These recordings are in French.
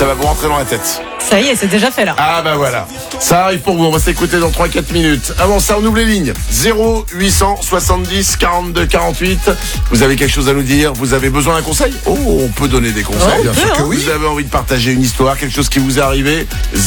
Ça va vous rentrer dans la tête. Ça y est, c'est déjà fait là. Ah bah voilà. Ça arrive pour vous, on va s'écouter dans 3-4 minutes. Avant ça, on ouvre les lignes. 0870 42 48. Vous avez quelque chose à nous dire? Vous avez besoin d'un conseil? Oh, on peut donner des conseils. Bien sûr que oui. Vous avez envie de partager une histoire, quelque chose qui vous est arrivé?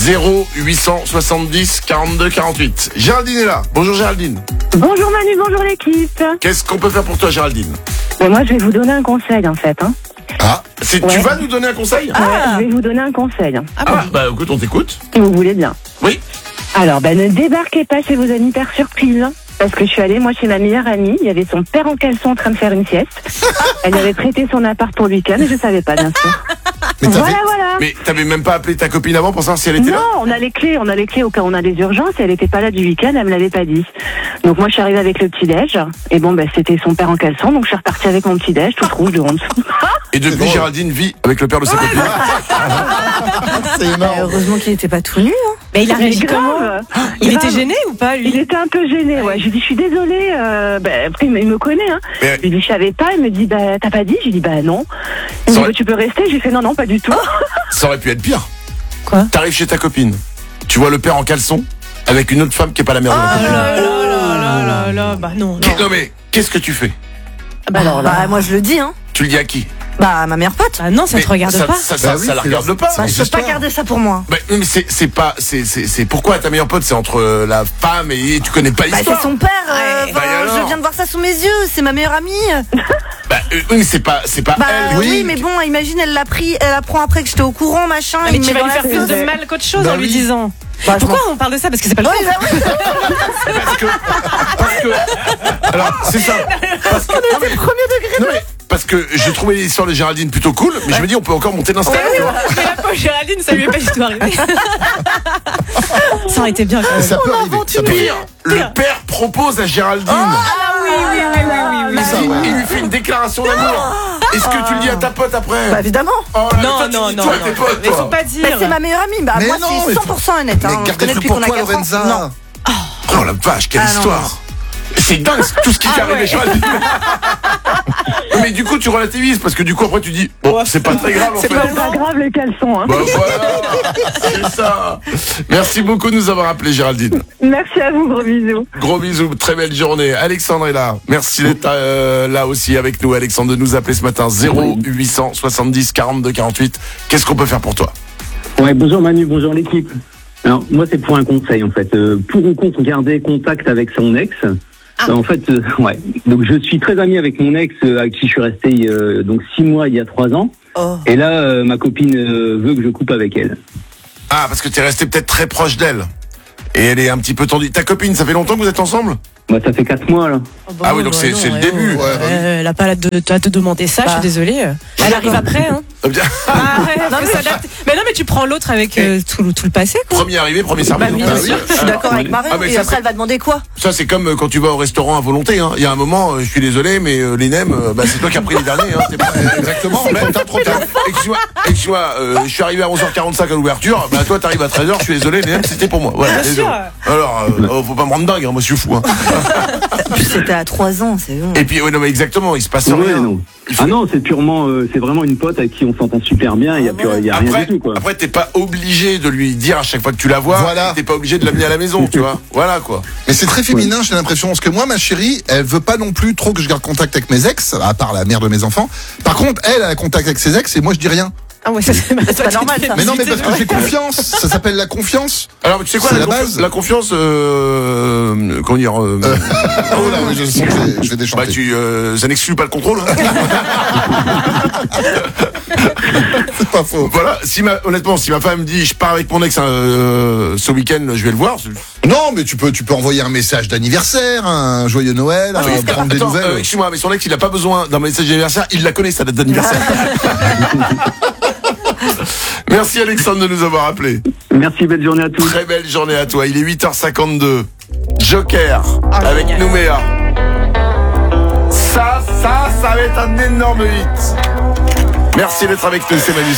0870 42 48. Géraldine est là. Bonjour Géraldine. Bonjour Manu, bonjour l'équipe. Qu'est-ce qu'on peut faire pour toi Géraldine? Moi je vais vous donner un conseil en fait. Ah, tu Ouais. vas nous donner un conseil? Je vais vous donner un conseil, Bah écoute, on t'écoute. si vous voulez bien. Oui. Alors, ne débarquez pas chez vos amis par surprise. Parce que je suis allée, moi, chez ma meilleure amie. Il y avait son père en caleçon en train de faire une sieste. Elle avait prêté son appart pour le week-end et je savais pas, bien sûr. Mais Voilà. Mais t'avais même pas appelé ta copine avant pour savoir si elle était là? Non, on a les clés au cas où on a des urgences. Et elle était pas là du week-end, elle me l'avait pas dit. Donc moi, je suis arrivée avec le petit-déj. Et bon, c'était son père en caleçon. Donc je suis repartie avec mon petit-déj, toute rouge de honte. Et depuis, Géraldine vit avec le père de sa copine. C'est énorme. Heureusement qu'il était pas tout nu. Hein. Mais il a réagi Mais comment? grave. Il Grave. était gêné ou pas, lui? Il était un peu gêné, ouais. Je lui dis, je suis désolée. Après, il me connaît, hein. Mais- Je lui dis, je savais pas. Il me dit, t'as pas dit? Je lui dis, non. Il me Ça dit, aurait- tu peux rester? J'ai fait, non, pas du tout. Ça aurait pu être pire. Quoi? T'arrives chez ta copine, tu vois le père en caleçon avec une autre femme qui est pas la mère de la Oh copine. là là, bah non. Non mais, qu'est-ce que tu fais? Bah alors là. Bah moi je le dis hein. Tu le dis à qui? Bah à ma meilleure pote. Bah non, ça te regarde ça, pas. Ça, Bah oui, ça la c'est regarde leur- pas. Bah, je peux pas garder ça pour moi. Bah, mais c'est pourquoi ta meilleure pote, c'est entre la femme et tu connais pas Bah l'histoire. c'est son père. Ouais. Bah, et alors Je viens de voir ça sous mes yeux. C'est ma meilleure amie. Bah, oui, mais c'est pas Bah elle. oui, mais bon, imagine elle apprend après que j'étais au courant, machin. Mais il me tu met vas dans lui la faire plus sauce. de mal qu'autre chose Bah en lui oui. disant. Bah, je Pourquoi on parle de ça? Parce que c'est pas le Ouais, fond. bah oui. parce que alors c'est ça. Parce que, non, mais- non, mais parce que j'ai trouvé l'histoire de Géraldine plutôt cool, mais je me dis on peut encore monter d'un step. tu vois. Mais la pauvre Géraldine, ça lui est pas du tout arrivé. Ça aurait été bien quand même. Ça peut arriver. Ça peut arriver. Le père propose à Géraldine. Oui. Ça, ouais. Il lui fait une déclaration d'amour. Est-ce que tu le dis à ta pote après? Bah évidemment. Oh là, Non, toi, tu non, dis non, toi à non. tes potes, Mais toi. faut pas Bah, dire. c'est ma meilleure amie. Bah Mais moi non, c'est mais 100% honnête. Mais Hein. On se garde connaît des trucs depuis pour qu'on a toi, 4 ans. Lorenza. Non. Oh la vache, quelle Ah, non. histoire. C'est dingue tout ce qui t'est arrivé, Géraldine. Mais du coup, tu relativises parce que du coup, après, tu dis, bon, c'est pas très grave en fait. C'est pas Pas grave les caleçons, hein. Bah voilà, c'est ça. Merci beaucoup de nous avoir appelé, Géraldine. Merci à vous, gros bisous. Gros bisous, très belle journée. Alexandre est là. Merci d'être là aussi avec nous, Alexandre, de nous appeler ce matin. 0870 42 48. Qu'est-ce qu'on peut faire pour toi? Ouais, bonjour Manu, bonjour l'équipe. Alors moi c'est pour un conseil en fait. Pour ou contre garder contact avec son ex. En fait, ouais. Donc je suis très ami avec mon ex avec qui je suis resté donc 6 mois il y a 3 ans. Oh. Et là ma copine veut que je coupe avec elle. Ah, parce que t'es resté peut-être très proche d'elle. Et elle est un petit peu tendue. Ta copine, ça fait longtemps que vous êtes ensemble? Moi ça fait 4 mois là. Ah oui, donc c'est le début. Ouais, bah oui. Elle a pas à te demander ça, je suis désolée. Elle arrive après, hein. Ah, bien. Ah, ouais, faut s'adapter. Mais non, mais tu prends l'autre avec tout le passé, quoi. Premier arrivé, premier servi. Bah, bien Ah, sûr. oui. Je suis d'accord avec Ah, Marion. mais Et ça, après elle va demander quoi? Ça, c'est comme quand tu vas au restaurant à volonté. Hein. Il y a un moment, je suis désolé, mais les nems, c'est toi qui as pris les derniers. Hein. T'es pas... Exactement. Trop tard. Excuse-moi, je suis arrivé à 11h45 à l'ouverture. Bah toi, t'arrives à 13h. Je suis désolé, les nems, c'était pour moi. Voilà, Bien désolé. sûr. Alors, faut pas me rendre dingue. Hein, moi, je suis fou. Hein. C'était à 3 ans, c'est bon. Et puis, ouais, non, mais exactement, il se passe Ouais, rien. non. Ah non, c'est purement, c'est vraiment une pote avec qui on s'entend super bien. Il y a rien Après, du tout quoi. après, t'es pas obligé de lui dire à chaque fois que tu la vois. Voilà. T'es pas obligé de l'amener à la maison, tu vois. Voilà quoi. Mais c'est très féminin, j'ai l'impression. Parce que moi, ma chérie, elle veut pas non plus trop que je garde contact avec mes ex, à part la mère de mes enfants. Par contre, elle a contact avec ses ex et moi, je dis rien. Ah ouais, ça c'est pas normal, ça. Mais non, mais parce que j'ai confiance. Ça s'appelle la confiance. Alors, tu sais quoi, C'est la la base. La confiance, comment dire, Oh là, oui, je sens que je vais déchanter. ça n'exclut pas le contrôle. Hein. C'est pas faux. Voilà, honnêtement, si ma femme me dit je pars avec mon ex ce week-end, je vais le voir. Non, mais tu peux envoyer un message d'anniversaire, un joyeux Noël, prendre des Attends, nouvelles. excuse-moi, mais son ex, il a pas besoin d'un message d'anniversaire, il la connaît sa date d'anniversaire. Merci Alexandre de nous avoir appelé. Merci, belle journée à tous. Très belle journée à toi. Il est 8h52. Joker avec Nouméa. Ça va être un énorme hit. Merci d'être avec nous, c'est Manu.